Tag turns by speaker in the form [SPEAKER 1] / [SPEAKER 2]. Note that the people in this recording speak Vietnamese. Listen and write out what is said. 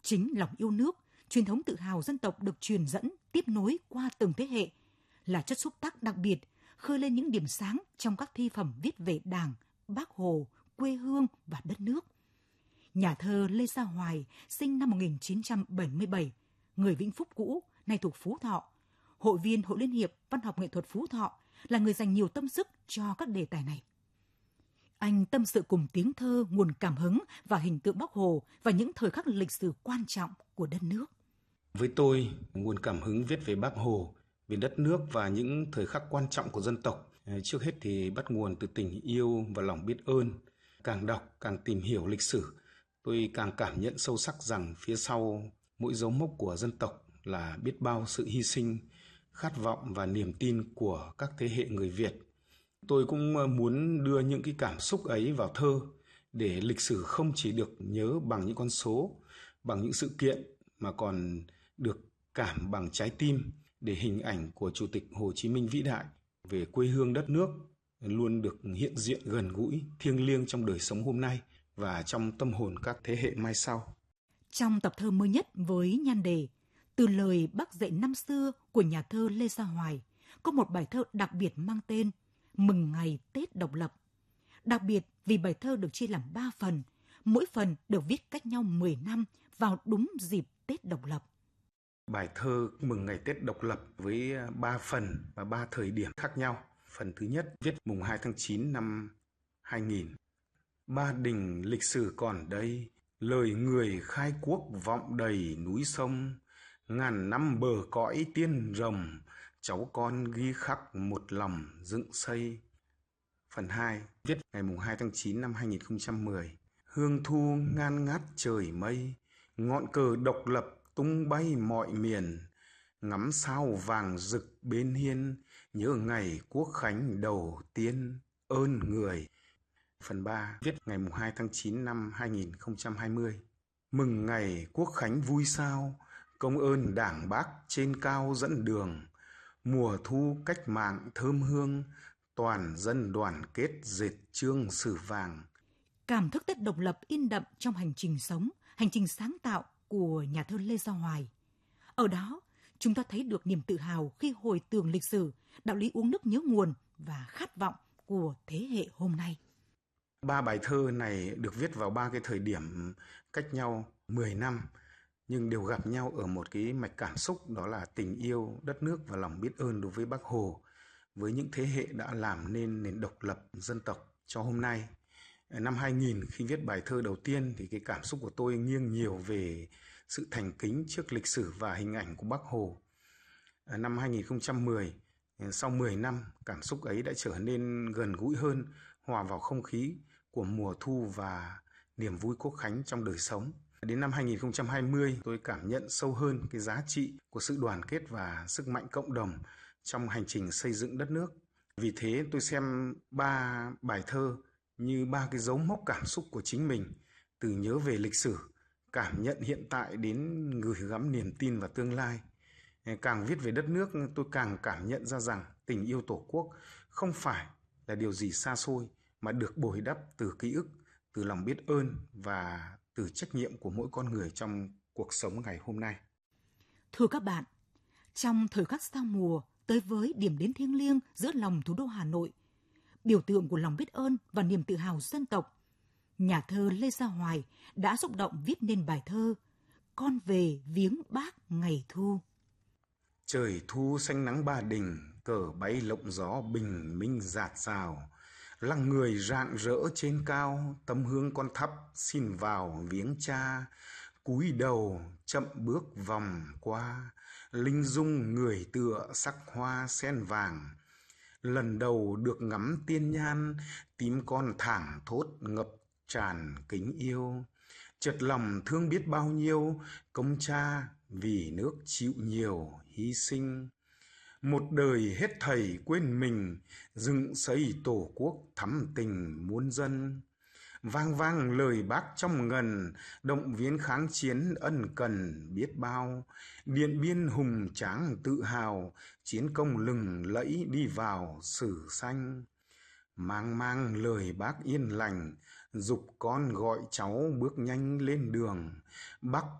[SPEAKER 1] Chính lòng yêu nước, truyền thống tự hào dân tộc được truyền dẫn, tiếp nối qua từng thế hệ là chất xúc tác đặc biệt, khơi lên những điểm sáng trong các thi phẩm viết về Đảng, Bác Hồ, quê hương và đất nước. Nhà thơ Lê Sa Hoài sinh năm 1977, người Vĩnh Phúc cũ, nay thuộc Phú Thọ, hội viên Hội Liên hiệp Văn học nghệ thuật Phú Thọ, là người dành nhiều tâm sức cho các đề tài này. Anh tâm sự cùng tiếng thơ, nguồn cảm hứng và hình tượng Bác Hồ và những thời khắc lịch sử quan trọng của đất nước.
[SPEAKER 2] Với tôi, nguồn cảm hứng viết về Bác Hồ, về đất nước và những thời khắc quan trọng của dân tộc, trước hết thì bắt nguồn từ tình yêu và lòng biết ơn. Càng đọc, càng tìm hiểu lịch sử, tôi càng cảm nhận sâu sắc rằng phía sau mỗi dấu mốc của dân tộc là biết bao sự hy sinh, khát vọng và niềm tin của các thế hệ người Việt. Tôi cũng muốn đưa những cái cảm xúc ấy vào thơ để lịch sử không chỉ được nhớ bằng những con số, bằng những sự kiện mà còn được cảm bằng trái tim, để hình ảnh của Chủ tịch Hồ Chí Minh vĩ đại về quê hương đất nước luôn được hiện diện gần gũi, thiêng liêng trong đời sống hôm nay và trong tâm hồn các thế hệ mai sau.
[SPEAKER 1] Trong tập thơ mới nhất với nhan đề Từ lời Bác dạy năm xưa của nhà thơ Lê Sa Hoài, có một bài thơ đặc biệt mang tên Mừng ngày Tết độc lập. Đặc biệt vì bài thơ được chia làm 3 phần, mỗi phần được viết cách nhau 10 năm vào đúng dịp Tết độc lập.
[SPEAKER 2] Bài thơ Mừng ngày Tết độc lập với 3 phần và 3 thời điểm khác nhau. Phần thứ nhất viết mùng 2 tháng 9 năm 2000. Ba đình lịch sử còn đây, lời người khai quốc vọng đầy núi sông, ngàn năm bờ cõi tiên rồng, cháu con ghi khắc một lòng dựng xây. Phần 2 viết ngày mùng 2 tháng 9 năm 2010. Hương thu ngan ngát trời mây, ngọn cờ độc lập tung bay mọi miền, ngắm sao vàng rực bên hiên, nhớ ngày quốc khánh đầu tiên ơn người. Phần 3 viết ngày mùng 2 tháng 9 năm 2020. Mừng ngày quốc khánh vui sao, công ơn Đảng Bác trên cao dẫn đường, mùa thu cách mạng thơm hương, toàn dân đoàn kết dệt chương sử vàng.
[SPEAKER 1] Cảm thức Tết độc lập in đậm trong hành trình sống, hành trình sáng tạo của nhà thơ Lê Sa Hoài. Ở đó, chúng ta thấy được niềm tự hào khi hồi tưởng lịch sử, đạo lý uống nước nhớ nguồn và khát vọng của thế hệ hôm nay.
[SPEAKER 2] 3 bài thơ này được viết vào 3 cái thời điểm cách nhau 10 năm, nhưng đều gặp nhau ở một cái mạch cảm xúc, đó là tình yêu đất nước và lòng biết ơn đối với Bác Hồ, với những thế hệ đã làm nên nền độc lập dân tộc cho hôm nay. Năm 2000 khi viết bài thơ đầu tiên thì cái cảm xúc của tôi nghiêng nhiều về sự thành kính trước lịch sử và hình ảnh của Bác Hồ. Năm 2010, sau 10 năm, cảm xúc ấy đã trở nên gần gũi hơn, hòa vào không khí của mùa thu và niềm vui quốc khánh trong đời sống. Đến năm 2020, tôi cảm nhận sâu hơn cái giá trị của sự đoàn kết và sức mạnh cộng đồng trong hành trình xây dựng đất nước. Vì thế tôi xem 3 bài thơ như 3 cái dấu mốc cảm xúc của chính mình, từ nhớ về lịch sử, cảm nhận hiện tại đến gửi gắm niềm tin vào tương lai. Càng viết về đất nước, tôi càng cảm nhận ra rằng tình yêu Tổ quốc không phải là điều gì xa xôi, mà được bồi đắp từ ký ức, từ lòng biết ơn và từ trách nhiệm của mỗi con người trong cuộc sống ngày hôm nay.
[SPEAKER 1] Thưa các bạn, trong thời khắc giao mùa tới với điểm đến thiêng liêng giữa lòng thủ đô Hà Nội, biểu tượng của lòng biết ơn và niềm tự hào dân tộc, nhà thơ Lê Sa Hoài đã xúc động viết nên bài thơ Con về viếng Bác ngày thu.
[SPEAKER 2] Trời thu xanh nắng Ba Đình, cờ bay lộng gió bình minh rạt rào, lăng người rạng rỡ trên cao, tấm hương con thắp xin vào viếng cha, cúi đầu chậm bước vòng qua, linh dung người tựa sắc hoa sen vàng. Lần đầu được ngắm tiên nhan, tím con thảng thốt ngập tràn kính yêu. Chợt lòng thương biết bao nhiêu, công cha vì nước chịu nhiều hy sinh. Một đời hết thảy quên mình, dựng xây Tổ quốc thắm tình muôn dân. Vang vang lời Bác trong ngần, động viên kháng chiến ân cần biết bao. Điện Biên hùng tráng tự hào, chiến công lừng lẫy đi vào sử xanh. Mang mang lời Bác yên lành, giục con gọi cháu bước nhanh lên đường. Bắc